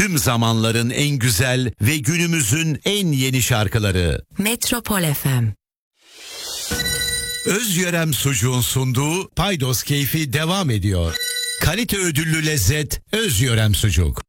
Tüm zamanların en güzel ve günümüzün en yeni şarkıları. Metropol FM. Özyörem Sucuğun sunduğu Paydos Keyfi devam ediyor. Kalite ödüllü lezzet Özyörem Sucuk.